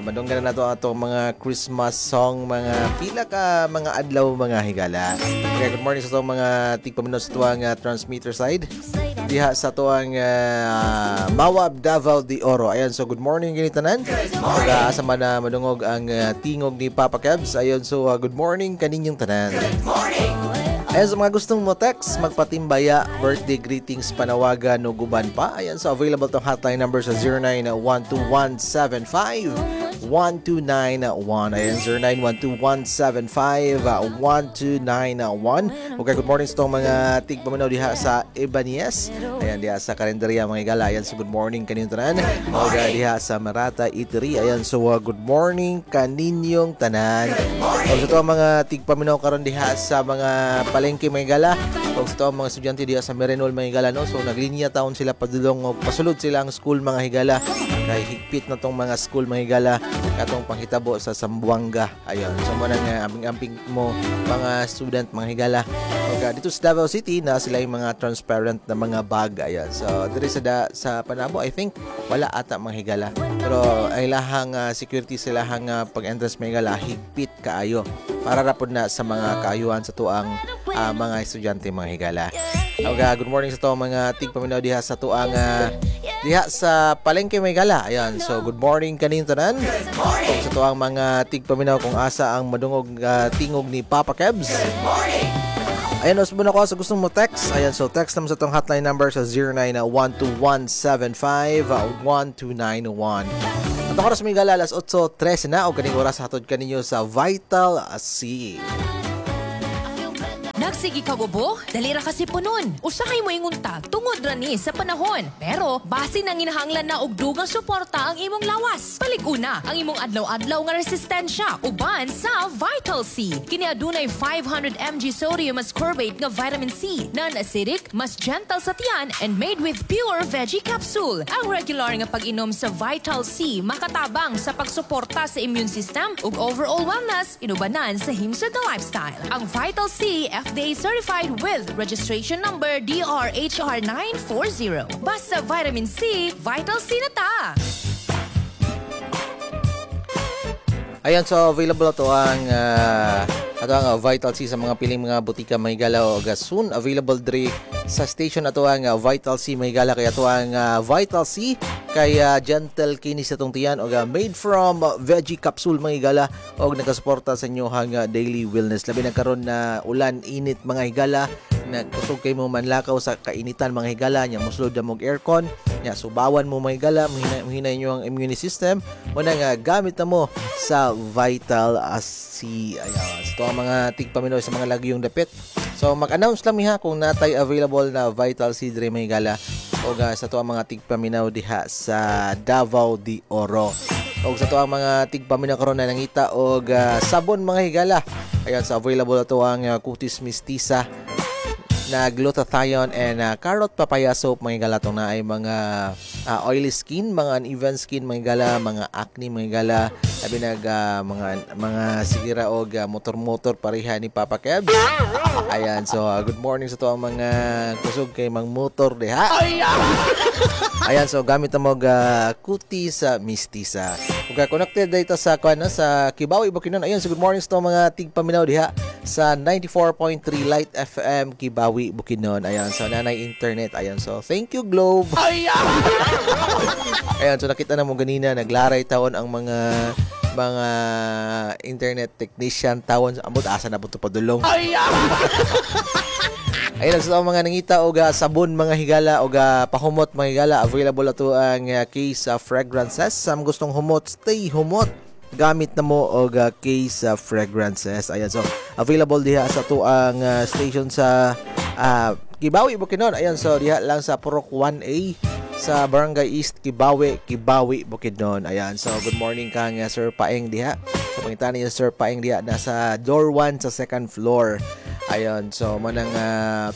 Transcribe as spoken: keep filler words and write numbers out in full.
madunggan na nato atong mga Christmas song, mga pila ka mga adlaw mga higala. Okay, good morning sa itong mga tigpaminaw sa tuwang uh, transmitter side diha sa tuwang uh, Mawab Davao de Oro. Ayan, so good morning ginitanan. Mga asa man na madungog ang uh, tingog ni Papa Kebs. Ayan, so uh, good morning kaninyong tanan. Good morning. Ayan, sa mga gustong mo text, magpatimbaya, birthday greetings, panawagan, no guban pa. Ayan, so available tong hotline number sa zero nine one two one seven five one two nine one. Ayan, zero nine one two one seven five one two nine one. Okay, good morning sa itong mga tigpaminaw diha sa Ibanez. Ayan, diha sa Karinderya mga igala. Ayan, so good morning kaninyong tanan. Okay, diha sa Marata Eatery. Ayan, so uh, good morning kaninyong tanan. O sa itong mga tigpaminaw karon diha sa mga palengke mga igala. O sa itong mga estudyante diha sa Merenol mga igala, no? So naglinya taon sila padulong o pasulod sila ang school mga higala. Kay higpit na tong mga school mga higala katong panghitabo sa Zamboanga. Ayun, so mo nang uh, amping mo mga student mga higala. Okay, dito sa Davao City na sila yung mga transparent na mga bag. Ayun, so dito sa da, sa Panabo I think wala ata mga higala. Pero ay lahang uh, security sila hang uh, pag-entrance mga higala higpit kaayo para rapod na sa mga kaayuhan sa tuang uh, mga estudyante mga higala. Okay, good morning sa to mga tigpaminaw diha sa tuang uh, diha sa palengke mga higala. Ayan, so good morning kanin tanan. Kung sa tuang mga tigpaminaw kung asa ang madungog uh, tingog ni Papa Kebs. Ayan, usbon ako sa gustong mo text. Ayan, so text naman sa itong hotline number sa zero nine one two one seven five one two nine one. At ako ras may gala, alas eight thirty na o kaning oras hatod kaninyo sa Vital C. Nagsigi ka gubo? Dalira kasi punon. Usahay mo inguntag tungod ra ni sa panahon. Pero base nang inahanglan na og dugang suporta ang imong lawas. Palig-una ang imong adlaw-adlaw nga resistensya uban sa Vital C. Kini adunay five hundred milligrams sodium ascorbate nga vitamin C, non-acidic, mas gentle sa tiyan and made with pure veggie capsule. Ang regular nga pag-inom sa Vital C makatabang sa pagsuporta sa immune system ug overall wellness inubanan sa himsa the lifestyle. Ang Vital C F D A certified with registration number D R H R nine forty. Basta vitamin C, Vital C na ta! Ayan, so available to ang uh, ato ang uh, Vital C sa mga piling mga butika mahigala o soon available diri sa station ato ang uh, Vital C mahigala kaya ato ang uh, Vital C kaya gentle kinis atong tiyan o uh, made from uh, veggie capsule mahigala o nagasuporta sa inyo hang uh, daily wellness labi nagkaroon na ulan init mga higala nagkusog kay mo manlakaw sa kainitan mga higala nya mosulod na mog aircon nya subawan mo mga higala mahina inyo ang immune system mo na nga gamit na mo sa Vital C. Ayan, so ito ang mga tigpaminaw sa mga lagyong dapit. So mag-announce lang miha kung natay available na Vital C diri mga higala o uh, sa ito ang mga tigpaminaw diha sa Davao de Oro o sa ito ang mga tigpaminaw karon na nangita o uh, sabon mga higala. Ayan, so available ito ang uh, Cutis Mestiza na glutathione and uh, carrot papaya soap mga gala tong na ay mga uh, oily skin, mga uneven skin mga gala, mga acne mga gala, sabi nag uh, mga mga sigira og uh, motor-motor pareha ni Papa Kebs. Ayan, so uh, good morning sa to ang mga kusog kay mang motor diha. Ayan, so gamit mo ga kuti sa Mestiza. Ug connected dito sa kuno sa Kibawi Bukidnon. Ayan, so good morning sa to mga tigpaminaw diha sa ninety-four point three Light F M Kibawi Bukidnon. Ayan, so nanay internet. Ayan, so thank you Globe. Ayan, so nakita na mo ganina naglaray taon ang mga mga internet technician tawon sa amot asa na po padulong. Ayun, so mga nangita og uh, sabon mga higala og uh, pahumot mga higala available ato ang uh, case uh, fragrances. Sam gustong humot, stay humot. Gamit na mo og uh, case uh, fragrances. Ayan, so available diha sa to ang uh, station sa uh, Kibawi Bukidnon. Ayan, so diha lang sa Purok one A sa Barangay East Kibawi, Kibawi Bukidnon. Ayan, so good morning kang uh, Sir Paeng diha. Sa pangitan ni Sir Paeng diha nasa door one sa second floor. Ayan, so manang uh,